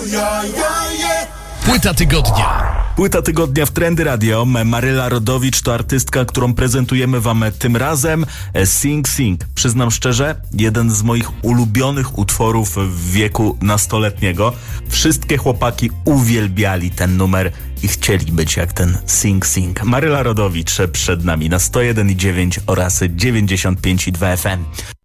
Płyta tygodnia. Płyta tygodnia w Trendy Radio. Maryla Rodowicz to artystka, którą prezentujemy wam tym razem. Sing Sing. Przyznam szczerze, jeden z moich ulubionych utworów w wieku nastoletniego. Wszystkie chłopaki uwielbiali ten numer i chcieli być jak ten Sing Sing. Maryla Rodowicz przed nami na 101,9 oraz 95,2 FM.